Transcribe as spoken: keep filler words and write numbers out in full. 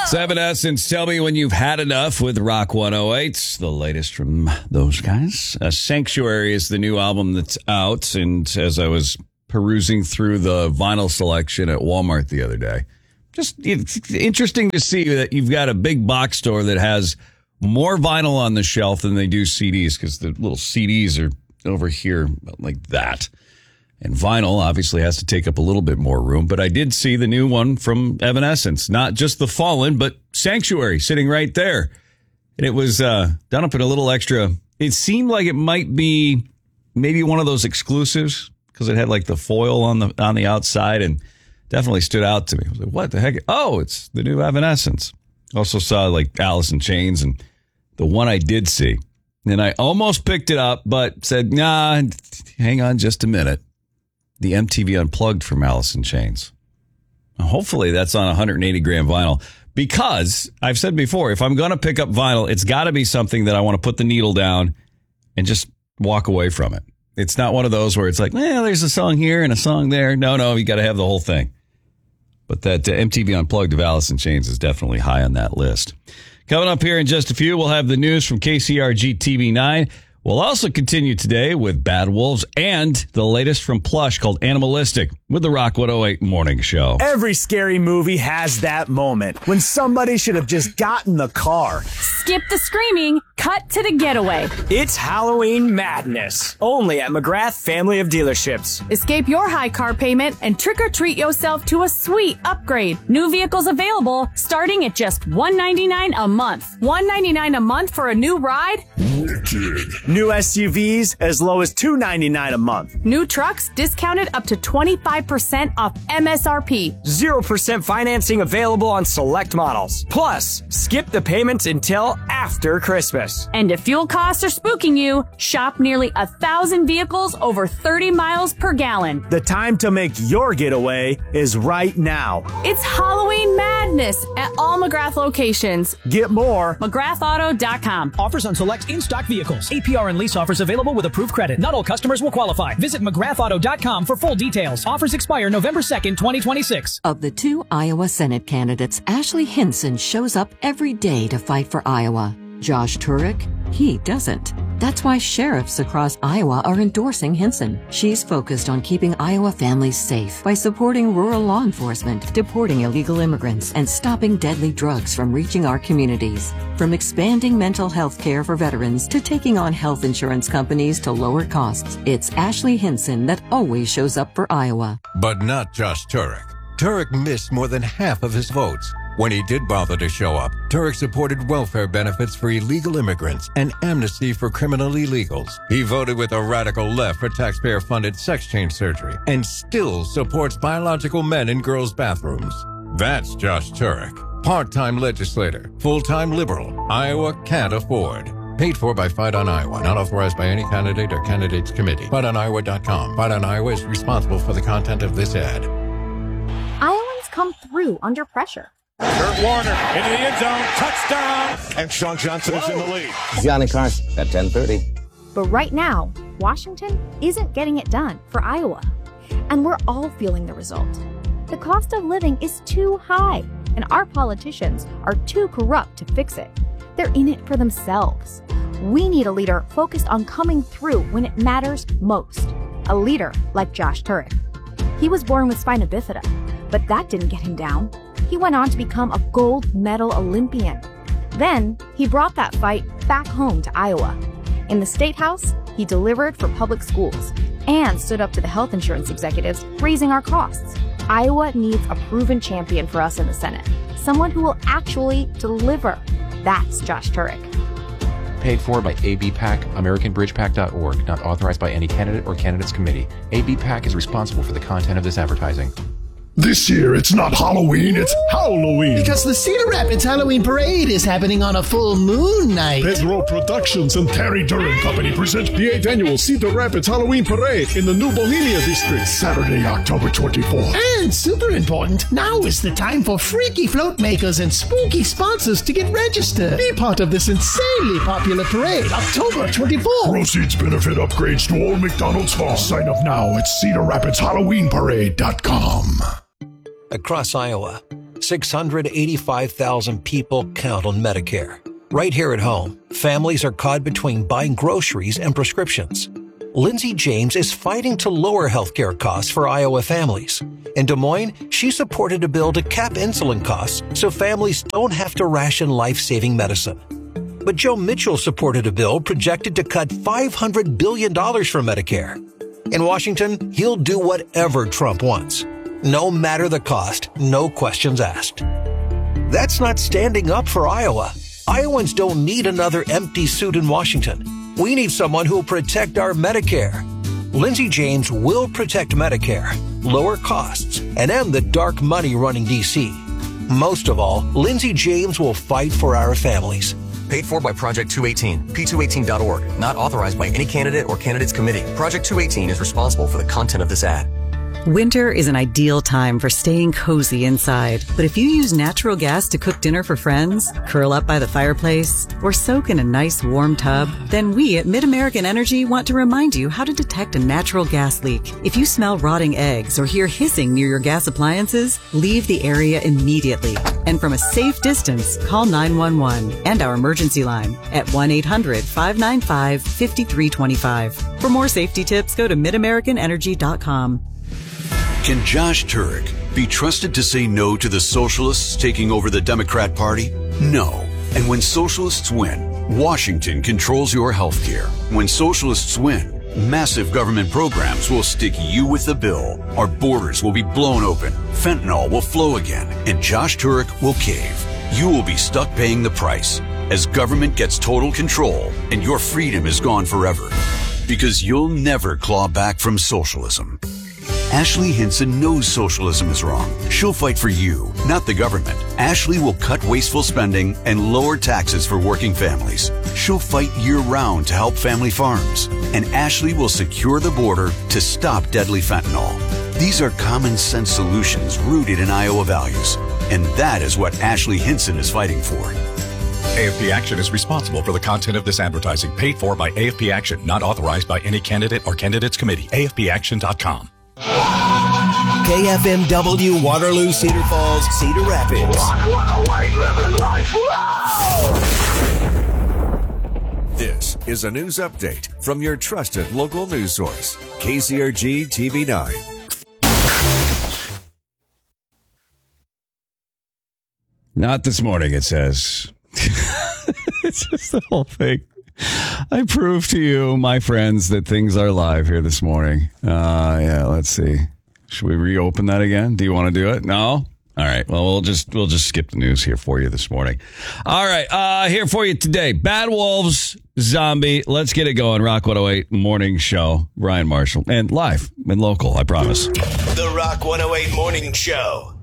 Evanescence, tell me when you've had enough with Rock one oh eight. The latest from those guys. Uh, Sanctuary is the new album that's out. And as I was perusing through the vinyl selection at Walmart the other day, just it's interesting to see that you've got a big box store that has more vinyl on the shelf than they do C Ds, because the little C Ds are over here like that. And vinyl obviously has to take up a little bit more room. But I did see the new one from Evanescence, not just The Fallen, but Sanctuary sitting right there. And it was uh, done up in a little extra. It seemed like it might be maybe one of those exclusives, because it had like the foil on the on the outside, and definitely stood out to me. I was like, what the heck? Oh, it's the new Evanescence. Also saw like Alice in Chains, and the one I did see. And I almost picked it up, but said, nah, hang on just a minute. The M T V Unplugged from Alice in Chains. Hopefully that's on one hundred eighty gram vinyl, because I've said before, if I'm going to pick up vinyl, it's got to be something that I want to put the needle down and just walk away from it. It's not one of those where it's like, well, there's a song here and a song there. No, no, you got to have the whole thing. But that uh, M T V Unplugged of Alice in Chains is definitely high on that list. Coming up here in just a few, we'll have the news from K C R G T V nine. We'll also continue today with Bad Wolves and the latest from Plush called Animalistic with the Rock one oh eight Morning Show. Every scary movie has that moment when somebody should have just gotten the car. Skip the screaming, cut to the getaway. It's Halloween madness, only at McGrath Family of Dealerships. Escape your high car payment and trick-or-treat yourself to a sweet upgrade. New vehicles available starting at just one hundred ninety-nine dollars a month. one hundred ninety-nine dollars a month for a new ride? Wicked. New S U Vs as low as two hundred ninety-nine dollars a month. New trucks discounted up to twenty-five percent off M S R P. zero percent financing available on select models. Plus, skip the payments until after Christmas. And if fuel costs are spooking you, shop nearly a thousand vehicles over thirty miles per gallon. The time to make your getaway is right now. It's Halloween madness at all McGrath locations. Get more. McGrath Auto dot com. Offers on select in-stock vehicles. A P R and lease offers available with approved credit. Not all customers will qualify. Visit McGrath Auto dot com for full details. Offers expire November second, twenty twenty-six. Of the two Iowa Senate candidates, Ashley Hinson shows up every day to fight for Iowa. Josh Turek, he doesn't. That's why sheriffs across Iowa are endorsing Hinson. She's focused on keeping Iowa families safe by supporting rural law enforcement, deporting illegal immigrants, and stopping deadly drugs from reaching our communities. From expanding mental health care for veterans to taking on health insurance companies to lower costs, it's Ashley Hinson that always shows up for Iowa. But not Josh Turek. Turek missed more than half of his votes. When he did bother to show up, Turek supported welfare benefits for illegal immigrants and amnesty for criminal illegals. He voted with a radical left for taxpayer-funded sex change surgery and still supports biological men in girls' bathrooms. That's Josh Turek. Part-time legislator, full-time liberal, Iowa can't afford. Paid for by Fight on Iowa, not authorized by any candidate or candidates committee. Fight on Iowa dot com. Fight on Iowa is responsible for the content of this ad. Iowans come through under pressure. Kurt Warner into the end zone, touchdown, and Sean Johnson is in the lead. Johnny Carson at ten thirty. But right now, Washington isn't getting it done for Iowa. And we're all feeling the result. The cost of living is too high, and our politicians are too corrupt to fix it. They're in it for themselves. We need a leader focused on coming through when it matters most. A leader like Josh Turek. He was born with spina bifida, but that didn't get him down. He went on to become a gold medal Olympian. Then, he brought that fight back home to Iowa. In the State House, he delivered for public schools and stood up to the health insurance executives raising our costs. Iowa needs a proven champion for us in the Senate. Someone who will actually deliver. That's Josh Turek. Paid for by A B PAC, American Bridge Pac dot org, not authorized by any candidate or candidates committee. A B PAC is responsible for the content of this advertising. This year, it's not Halloween, it's Halloween. Because the Cedar Rapids Halloween Parade is happening on a full moon night. Pedro Productions and Terry Duran Company present the eighth annual Cedar Rapids Halloween Parade in the New Bohemia District, Saturday, October twenty-fourth. And super important, now is the time for freaky float makers and spooky sponsors to get registered. Be part of this insanely popular parade, October twenty-fourth. Proceeds benefit upgrades to Old McDonald's Farm. Sign up now at Cedar Rapids Halloween Parade dot com. Across Iowa, six hundred eighty-five thousand people count on Medicare. Right here at home, families are caught between buying groceries and prescriptions. Lindsay James is fighting to lower healthcare costs for Iowa families. In Des Moines, she supported a bill to cap insulin costs so families don't have to ration life-saving medicine. But Joe Mitchell supported a bill projected to cut five hundred billion dollars from Medicare. In Washington, he'll do whatever Trump wants. No matter the cost, no questions asked. That's not standing up for Iowa. Iowans don't need another empty suit in Washington. We need someone who will protect our Medicare. Lindsay James will protect Medicare, lower costs, and end the dark money running D C. Most of all, Lindsay James will fight for our families. Paid for by Project two eighteen, P two eighteen dot org. Not authorized by any candidate or candidates committee. Project two eighteen is responsible for the content of this ad. Winter is an ideal time for staying cozy inside. But if you use natural gas to cook dinner for friends, curl up by the fireplace, or soak in a nice warm tub, then we at Mid-American Energy want to remind you how to detect a natural gas leak. If you smell rotting eggs or hear hissing near your gas appliances, leave the area immediately. And from a safe distance, call nine one one and our emergency line at one eight hundred, five nine five, five three two five. For more safety tips, go to mid american energy dot com. Can Josh Turek be trusted to say no to the socialists taking over the Democrat Party? No. And when socialists win, Washington controls your health care. When socialists win, massive government programs will stick you with the bill. Our borders will be blown open, fentanyl will flow again, and Josh Turek will cave. You will be stuck paying the price as government gets total control and your freedom is gone forever. Because you'll never claw back from socialism. Ashley Hinson knows socialism is wrong. She'll fight for you, not the government. Ashley will cut wasteful spending and lower taxes for working families. She'll fight year-round to help family farms. And Ashley will secure the border to stop deadly fentanyl. These are common-sense solutions rooted in Iowa values. And that is what Ashley Hinson is fighting for. A F P Action is responsible for the content of this advertising, paid for by A F P Action, not authorized by any candidate or candidates committee. A F P action dot com. K F M W, Waterloo, Cedar Falls, Cedar Rapids. This is a news update from your trusted local news source, K C R G T V nine. Not this morning, it says. It's just the whole thing. I prove to you, my friends, that things are live here this morning. Uh, yeah, let's see. Should we reopen that again? Do you want to do it? No? All right. Well, we'll just we'll just skip the news here for you this morning. All right. Uh, here for you today. Bad Wolves, Zombie. Let's get it going. Rock one oh eight Morning Show. Ryan Marshall. And live and local, I promise. The Rock one oh eight Morning Show.